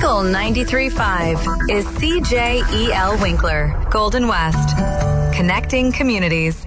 Fuel 93.5 is CJEL Winkler, Golden West. Connecting communities.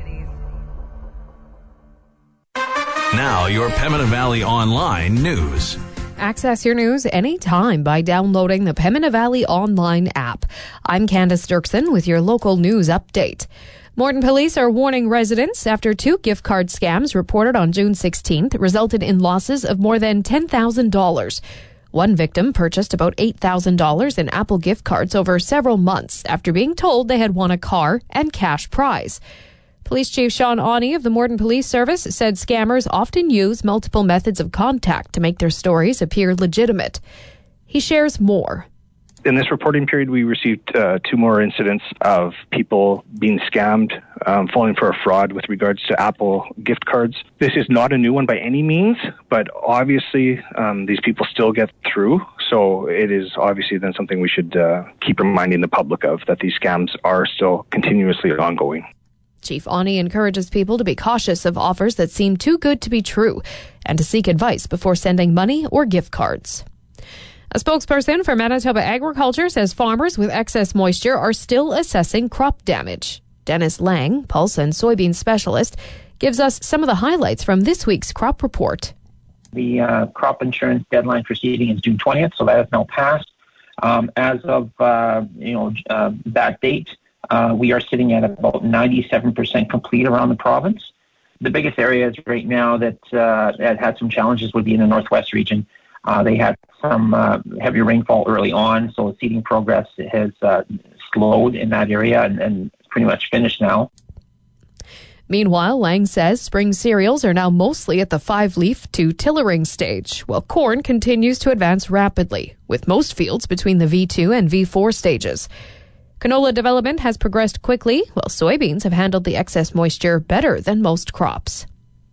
Now, your Pembina Valley Online news. Access your news anytime by downloading the Pembina Valley Online app. I'm Candace Dirksen with your local news update. Morton police are warning residents after 2 gift card scams reported on June 16th resulted in losses of more than $10,000. One victim purchased about $8,000 in Apple gift cards over several months after being told they had won a car and cash prize. Police Chief Sean Awney of the Morton Police Service said scammers often use multiple methods of contact to make their stories appear legitimate. He shares more. In this reporting period, we received 2 more incidents of people being scammed, falling for a fraud with regards to Apple gift cards. This is not a new one by any means, but obviously these people still get through. So it is obviously then something we should keep reminding the public of, that these scams are still continuously ongoing. Chief Awney encourages people to be cautious of offers that seem too good to be true and to seek advice before sending money or gift cards. A spokesperson for Manitoba Agriculture says farmers with excess moisture are still assessing crop damage. Dennis Lang, pulse and soybean specialist, gives us some of the highlights from this week's crop report. The crop insurance deadline for seeding is June 20th, so that has now passed. As of that date, we are sitting at about 97% complete around the province. The biggest areas right now that had some challenges would be in the Northwest region. They had some heavy rainfall early on, so seeding progress has slowed in that area and pretty much finished now. Meanwhile, Lang says spring cereals are now mostly at the 5-leaf to tillering stage, while corn continues to advance rapidly, with most fields between the V2 and V4 stages. Canola development has progressed quickly, while soybeans have handled the excess moisture better than most crops.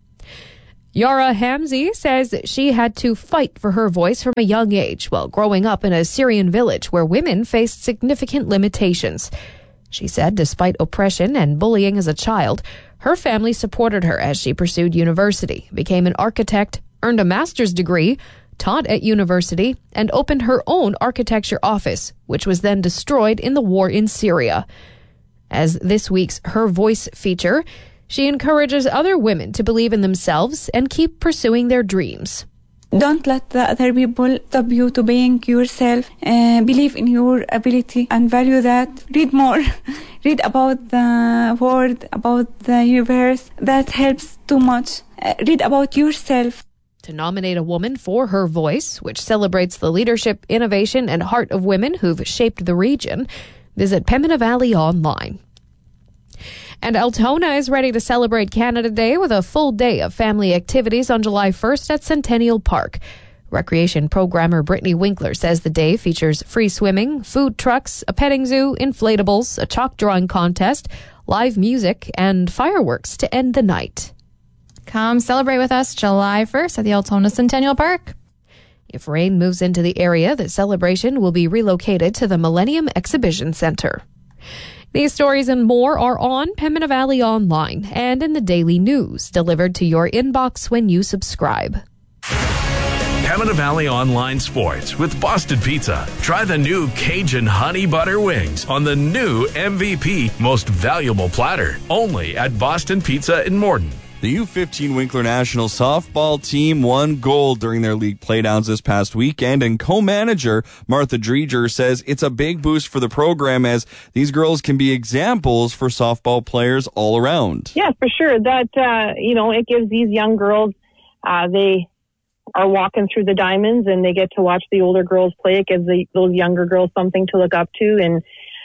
Yara Hamzi says she had to fight for her voice from a young age while growing up in a Syrian village where women faced significant limitations. She said despite oppression and bullying as a child, her family supported her as she pursued university, became an architect, earned a master's degree, taught at university, and opened her own architecture office, which was then destroyed in the war in Syria. As this week's Her Voice feature, she encourages other women to believe in themselves and keep pursuing their dreams. Don't let the other people stop you to being yourself. Believe in your ability and value that. Read more. Read about the world, about the universe. That helps too much. Read about yourself. To nominate a woman for Her Voice, which celebrates the leadership, innovation, and heart of women who've shaped the region, visit Pembina Valley Online. And Altona is ready to celebrate Canada Day with a full day of family activities on July 1st at Centennial Park. Recreation programmer Brittany Winkler says the day features free swimming, food trucks, a petting zoo, inflatables, a chalk drawing contest, live music, and fireworks to end the night. Come celebrate with us July 1st at the Altona Centennial Park. If rain moves into the area, the celebration will be relocated to the Millennium Exhibition Center. These stories and more are on Pembina Valley Online and in the daily news, delivered to your inbox when you subscribe. Pembina Valley Online Sports with Boston Pizza. Try the new Cajun Honey Butter Wings on the new MVP Most Valuable Platter. Only at Boston Pizza in Morton. The U15 Winkler National softball team won gold during their league playdowns this past weekend, and co-manager Martha Dreger says it's a big boost for the program as these girls can be examples for softball players all around. Yeah, for sure. That, it gives these young girls, they are walking through the diamonds and they get to watch the older girls play. It gives those younger girls something to look up to. And,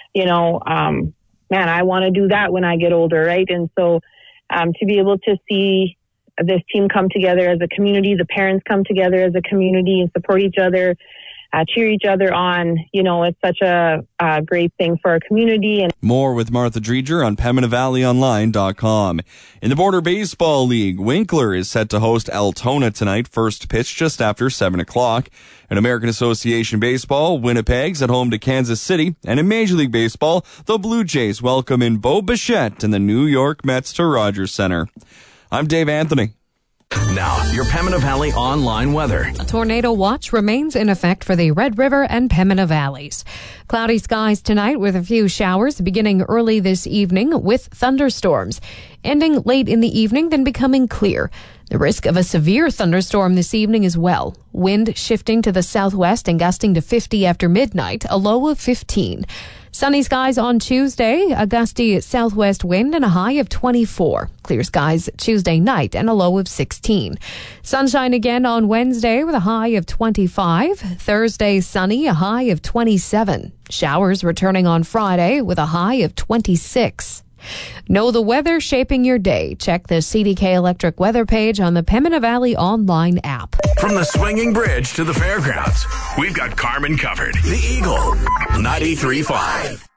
I want to do that when I get older, right? And so, to be able to see this team come together as a community, the parents come together as a community and support each other, cheer each other on, it's such a great thing for our community. And more with Martha Dreger on PembinaValleyOnline.com. In the Border Baseball League, Winkler is set to host Altona tonight, first pitch just after 7 o'clock. In American Association Baseball, Winnipeg's at home to Kansas City. And in Major League Baseball, the Blue Jays welcome in Bo Bichette and the New York Mets to Rogers Center. I'm Dave Anthony. Now, your Pembina Valley online weather. A tornado watch remains in effect for the Red River and Pembina Valleys. Cloudy skies tonight with a few showers beginning early this evening with thunderstorms, ending late in the evening, then becoming clear. The risk of a severe thunderstorm this evening as well. Wind shifting to the southwest and gusting to 50 after midnight, a low of 15. Sunny skies on Tuesday, a gusty southwest wind and a high of 24. Clear skies Tuesday night and a low of 16. Sunshine again on Wednesday with a high of 25. Thursday sunny, a high of 27. Showers returning on Friday with a high of 26. Know the weather shaping your day. Check the CDK Electric weather page on the Pembina Valley online app. From the swinging bridge to the fairgrounds, we've got Carmen covered. The Eagle, 93.5.